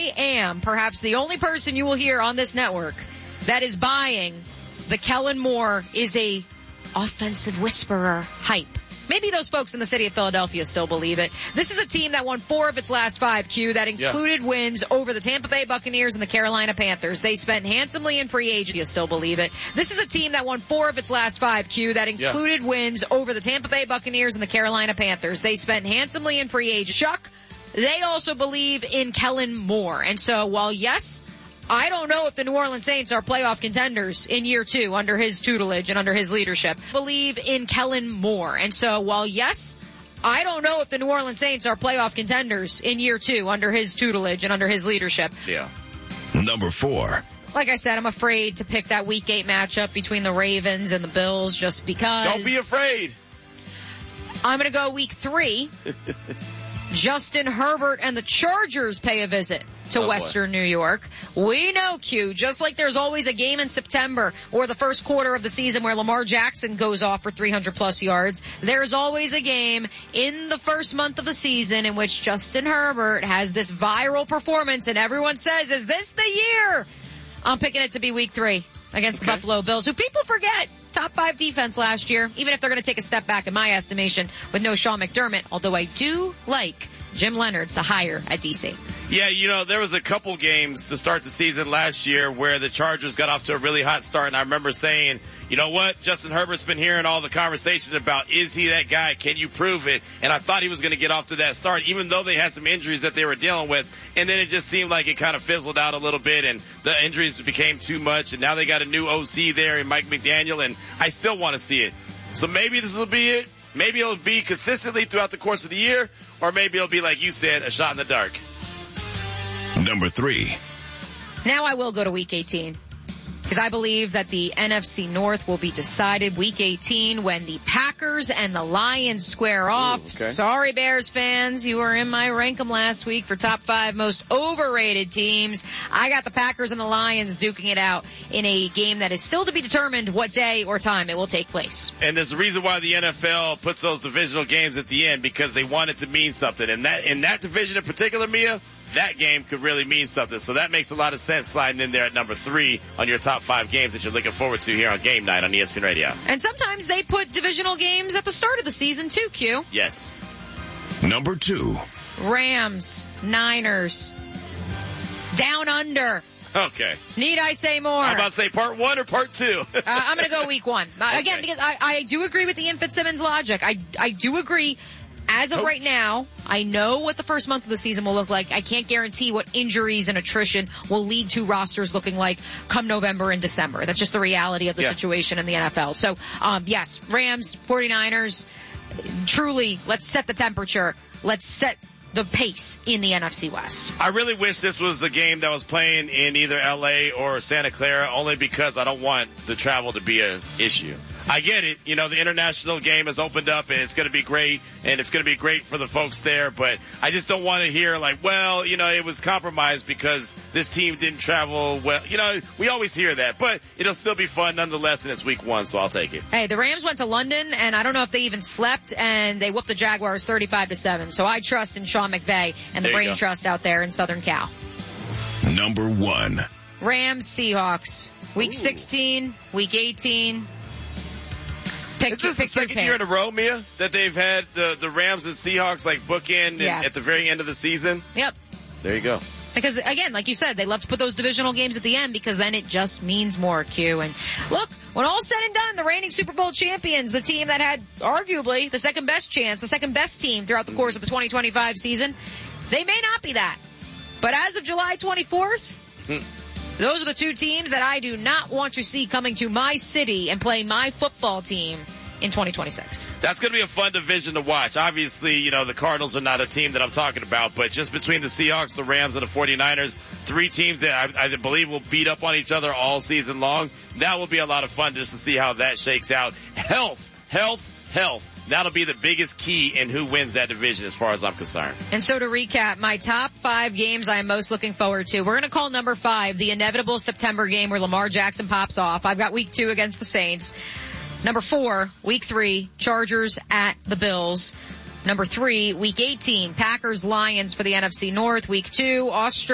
I am perhaps the only person you will hear on this network that is buying the Kellen Moore is a offensive whisperer hype. Maybe those folks in the city of Philadelphia still believe it. This is a team that won 4 of its last 5, Q, that included wins over the Tampa Bay Buccaneers and the Carolina Panthers. They spent handsomely in free agency. You still believe it. This is a team that won 4 of its last 5, Q, that included wins over the Tampa Bay Buccaneers and the Carolina Panthers. They spent handsomely in free agency. Chuck, they also believe in Kellen Moore. And so while, yes, I don't know if the New Orleans Saints are playoff contenders in year 2 under his tutelage and under his leadership. Believe in Kellen Moore. And so while, yes, I don't know if the New Orleans Saints are playoff contenders in year 2 under his tutelage and under his leadership. Yeah. Number 4. Like I said, I'm afraid to pick that Week 8 matchup between the Ravens and the Bills just because. Don't be afraid. I'm going to go Week 3. Justin Herbert and the Chargers pay a visit to Western New York. We know, Q, just like there's always a game in September or the first quarter of the season where Lamar Jackson goes off for 300-plus yards, there's always a game in the first month of the season in which Justin Herbert has this viral performance and everyone says, is this the year? I'm picking it to be Week 3 against the Buffalo Bills, who people forget. Top 5 defense last year, even if they're going to take a step back in my estimation with no Sean McDermott, although I do like Jim Leonard, the hire at DC. Yeah, there was a couple games to start the season last year where the Chargers got off to a really hot start, and I remember saying, you know what, Justin Herbert's been hearing all the conversation about, is he that guy? Can you prove it? And I thought he was going to get off to that start, even though they had some injuries that they were dealing with, and then it just seemed like it kind of fizzled out a little bit, and the injuries became too much, and now they got a new OC there in Mike McDaniel, and I still want to see it. So maybe this will be it. Maybe it'll be consistently throughout the course of the year, or maybe it'll be, like you said, a shot in the dark. Number 3. Now I will go to Week 18. Because I believe that the NFC North will be decided Week 18 when the Packers and the Lions square off. Ooh, okay. Sorry, Bears fans. You were in my rank 'em last week for top 5 most overrated teams. I got the Packers and the Lions duking it out in a game that is still to be determined what day or time it will take place. And there's a reason why the NFL puts those divisional games at the end, because they want it to mean something. And in that division in particular, Mia, that game could really mean something. So that makes a lot of sense sliding in there at number 3 on your top 5 games that you're looking forward to here on Game Night on ESPN Radio. And sometimes they put divisional games at the start of the season too, Q. Yes. Number 2. Rams, Niners, Down Under. Okay. Need I say more? I'm about to say part 1 or part 2? I'm going to go Week 1. Again, because I do agree with the Ian Fitzsimmons logic. I do agree. As of right now, I know what the first month of the season will look like. I can't guarantee what injuries and attrition will lead to rosters looking like come November and December. That's just the reality of the situation in the NFL. So, yes, Rams, 49ers, truly, let's set the temperature. Let's set the pace in the NFC West. I really wish this was a game that was playing in either LA or Santa Clara, only because I don't want the travel to be an issue. I get it. The international game has opened up and it's going to be great, and it's going to be great for the folks there, but I just don't want to hear like, well, it was compromised because this team didn't travel well. We always hear that, but it'll still be fun nonetheless, and it's Week 1, so I'll take it. Hey, the Rams went to London, and I don't know if they even slept, and they whooped the Jaguars 35-7. So I trust in Sean McVay and the brain trust out there in Southern Cal. Number 1. Rams, Seahawks. Week 16, Week 18. Is this the second year in a row, Mia, that they've had the Rams and Seahawks like bookend at the very end of the season? Yep. There you go. Because, again, like you said, they love to put those divisional games at the end because then it just means more, Q. And look, when all's said and done, the reigning Super Bowl champions, the team that had arguably the second best chance, the second best team throughout the course of the 2025 season, they may not be that. But as of July 24th, those are the 2 teams that I do not want to see coming to my city and play my football team in 2026. That's going to be a fun division to watch. Obviously, the Cardinals are not a team that I'm talking about, but just between the Seahawks, the Rams, and the 49ers, 3 teams that I believe will beat up on each other all season long. That will be a lot of fun just to see how that shakes out. Health. That'll be the biggest key in who wins that division as far as I'm concerned. And so to recap, my top 5 games I am most looking forward to. We're going to call number 5 the inevitable September game where Lamar Jackson pops off. I've got Week 2 against the Saints. Number 4, Week 3, Chargers at the Bills. Number 3, Week 18, Packers, Lions for the NFC North. Week 2, Australia.